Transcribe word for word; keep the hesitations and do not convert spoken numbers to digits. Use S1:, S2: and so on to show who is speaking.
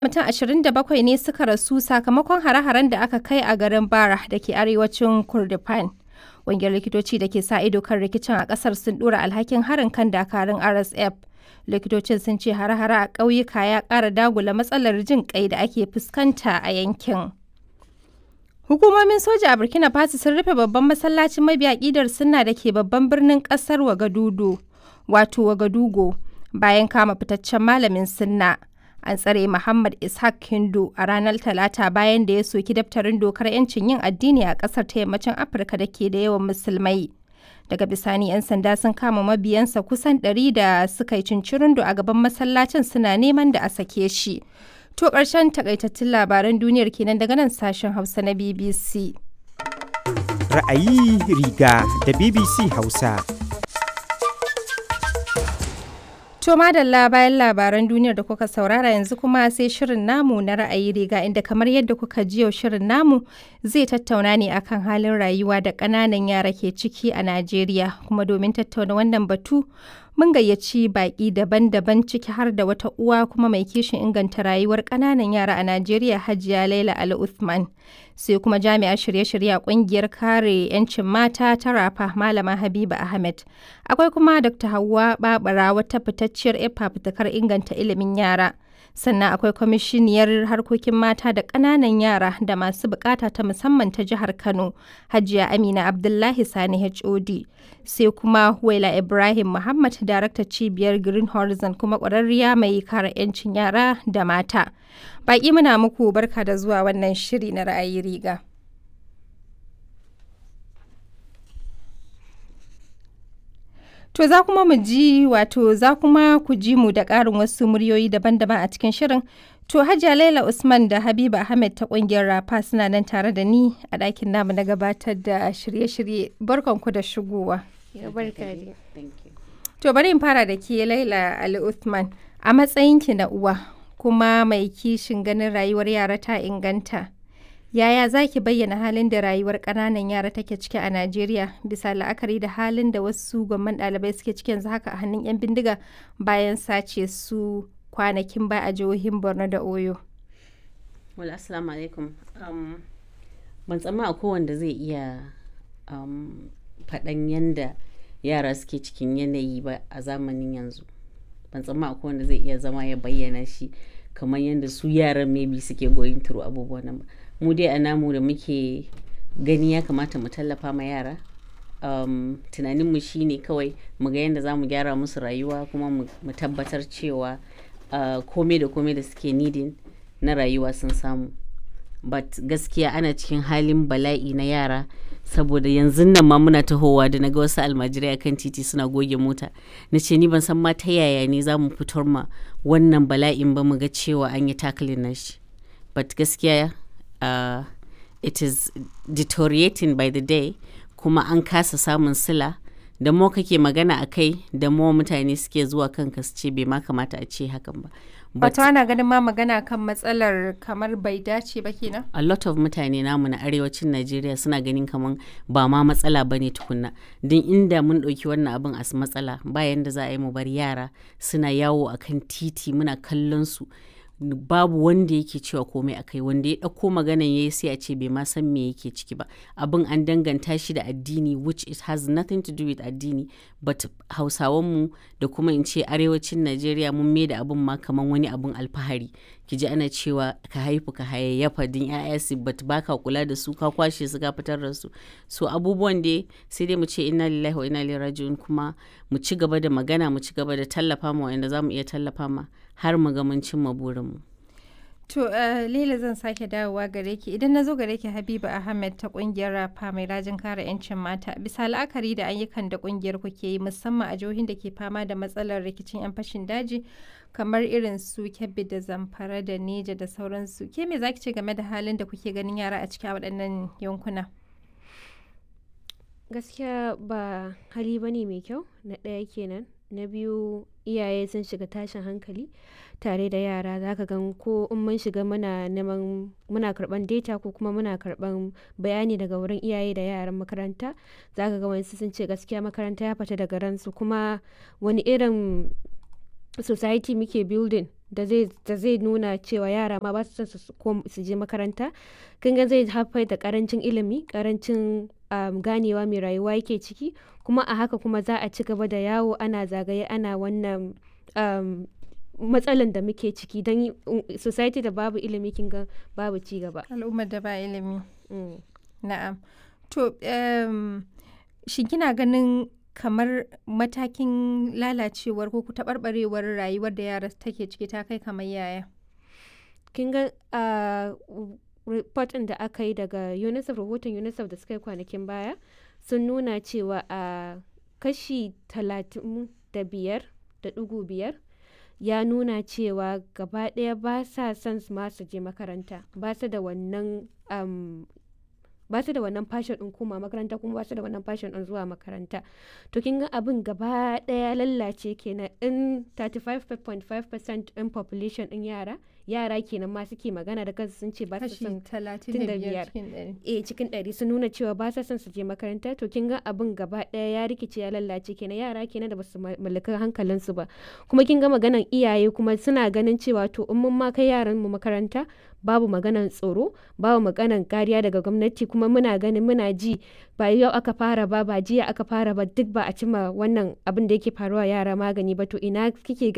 S1: Mutum ashirin da bakwai ne suka rasu sakamakon hare-haren da aka kai a garin Bara da ke arewacin Kurdifan. Ƙungiyar likitoci da ke sa ido kan rikicin a ƙasar sun ɗora alhakin harin kan dakarun R S F. Likitocin sun ce hare-hare a ƙauyuka ya ƙara dagula matsalar jin ƙai da ake fuskanta a yankin. Hukumomin soja a Burkina Faso sun rufe babban masallacin mabiya ƙidar sunna da ke babban birnin ƙasar Wagadugu, wato Wagadugo, bayan kama fitaccen malamin sunna. An tsare Muhammad Ishaq Hindu a ranar Talata bayan da ya soki daftarin dokar 'yancin yin addini a ƙasar ta yammacin Afirka da ke da yawan musulmai. Daga bisani 'yan sanda sun kama mabiyansa kusan ɗari da suka yi cincirindo a gaban masallacin suna neman da a sake shi. To ƙarshen takaitattun labaran duniyar kenan daga nan sashen Hausa na B B C.
S2: Ra'ayi riga da B B C Hausa.
S1: To madalla bayan labaran duniyar da kuka saurara yanzu kuma sai shirin namu na ra'ayi riga inda kamar yadda kuka ji yau shirin namu zai tattauna ne akan halin rayuwa da ƙananan yara ke ciki a Najeriya, kuma domin tattauna wannan batu mun gayyaci baƙi daban-daban ciki har da wata uwa kuma mai kishin inganta rayuwar ƙananan yara a Najeriya, Hajiya Laila Ali Uthman, sai kuma jami'ar shirye-shirye a ƙungiyar kare 'yancin mata ta Rafa Malama Habiba Ahmed. Akwai kuma Doctor Hauwa Babara, wata fitacciyar 'yar fafutukar inganta ilimin yara. Sannan akwai kwamishiniyar harkokin mata da ƙananan yara da masu bukata ta musamman ta jihar Kano, Hajiya Amina Abdullahi Sani H O D. Sai kuma Huwaila Ibrahim Muhammad, daraktar cibiyar Green Horizon kuma ƙwararriya mai kare 'yancin yara da mata. Baƙi muna muku barka da zuwa wannan shiri na ra'ayi riga. To za kuma mu ji wato za kuma ku ji mu da ƙarin wasu muryoyi daban-daban a cikin shirin. To Hajiya Laila Usman da Habiba Ahmed ta ƙungiyar Rafa suna nan tare da ni a ɗakin namu na gabatar da shirye-shirye. Barkanku da shigowa. To bari in fara da ke Laila Ali Uthman, a matsayinki na uwa kuma mai kishin ganin rayuwar yara ta inganta. Yaya za ki bayyana halin da rayuwar ƙananan yara take ciki a Najeriya bisa la'akari da halin da wasu gwamman ɗalibai suke ciki yanzu haka a hannun 'yan bindiga bayan sace su kwanakin baya a jihohin Borno da Oyo?
S3: Wala assalamu alaikum. Um, ban tsamma a kowanda zai iya um, faɗan yanda yara suke cikin yanayi ba a zamanin yanzu. Ban tsamma a kowanda zai iya zama ya bayyana shi kamar yadda su yaran maybe suke going through abubuwan nan ba. Mu dai a namu da muke gani ya kamata mu tallafa ma yara. Um, tunaninmu shi ne kawai mu ga yadda za mu gyara musu rayuwa kuma mu tabbatar cewa uh, komai da komai da suke needing na rayuwa sun samu. But gaskiya ana cikin halin bala'i na yara saboda yanzu nan ma muna tahowa da naga wasu almajirai a kan titi suna goge mota. Na ce ni ban san ma ta yaya ne za mu fitar ma wannan bala'in ba mu ga cewa an yi tackling na shi. But gaskiya Uh, it is deteriorating by the day, kuma an kasa samun sila. Da mo kake magana a kai da mo mutane suke zuwa kanka su ce bai ma kamata a ce hakan ba.
S1: Wato ana ganin ma magana kan matsalar kamar bai dace ba kenan?
S3: A lot of mutane namu na arewacin Najeriya suna ganin kamar ba ma matsala bane tukunna. Din inda mun ɗauki wannan abin as matsala bayan da za a yi mu bar yara suna yawo akan titi muna kallon su. Babu wanda yake cewa komai a kai, wanda ya ɗauko maganan ya yi sai a ce bai ma san me yake ciki ba. Abin an danganta shi da addini, which it has nothing to do with addini, but hausawanmu da kuma in ce arewacin Najeriya mun mai da abin ma kamar wani abin alfahari. Ki ji ana cewa ka haifu ka hayayyafa din ya'ya su but baka kula da su, ka kwashe su ka fitar da su. So abubuwan dai sai dai mu ce inna lillahi wa inna ilaihi raji'un, kuma mu ci gaba da magana, mu ci gaba da tallafa ma wanda za mu iya tallafa ma har mu ga mun cimma burinmu.
S1: To uh, Laila zan sake dawowa gare ki idan na zo gare ki Habiba Ahmed ta kungiyar Rafa mai rajin kare 'yancin mata, bisa la'akari da ayyukan da kungiyar ku ke yi musamman a jihohin da ke fama da matsalar rikicin 'yan fashin daji kamar irin su Kebbi da Zamfara da Neja da sauransu, ke me zaki ce game da halin da kuke ganin yara a cikin waɗannan yankuna?
S4: Gaskiya ba hali bane mai kyau, na ɗaya kenan. Na biyu, iyaye sun shiga tashin hankali tare da yara. Zaka gan ko in mun shiga muna neman muna karban data ko kuma muna karban bayani daga wurin iyaye da yaran makaranta, zaka ga wasu sun ce gaskiya makaranta ya fita daga ransu, kuma wani irin society muke building da zai da zai nuna cewa yara ma ba su son su su je makaranta, kin ga zai haifar da karancin ilimi, karancin um, ganewa mai rayuwa yake ciki, kuma a haka kuma za a ci gaba da yawo ana zagaye ana wannan um, matsalan da muke ciki don society da babu ilimi kin ga babu ci gaba.
S1: Al'ummar da ba ilimi.
S4: Mm.
S1: Na'am. To, um, shin kina ganin kamar matakin lalacewar ko taɓarɓarewar rayuwar da yara take ciki ta kai kamar yaya?
S4: Kin ga uh, report ɗin da aka yi daga UNICEF, rahoton UNICEF da suka yi kwanakin baya sun nuna cewa a uh, kashi talatin da biyar da ɗigo biyar ya nuna cewa gaba ɗaya ba sa son ma su je makaranta, ba su da wannan um, ba su da wannan fashion ɗin koma makaranta, kuma ba su da wannan fashion ɗin zuwa makaranta. To kin ga abin gaba ɗaya lallace kenan, in thirty-five point five percent ɗin population ɗin yara yara kenan ma suke magana da kansu sun ce ba su son
S1: talatin da biyar cikin ɗari.
S4: Eh cikin ɗari sun nuna cewa ba sa son su je makaranta. To kin ga abin gaba ɗaya ya rikice ya lallace kenan, yara kenan da ba su mallaka hankalinsu ba. Kuma kin ga maganan iyaye kuma suna ganin cewa to in mun ma kai yaran mu makaranta babu maganan tsoro, babu maganan kariya daga gwamnati, kuma muna ganin muna ji ba yau aka fara ba ba jiya aka fara ba, duk ba a cima wannan abin da yake faruwa yara magani ba. To ina kike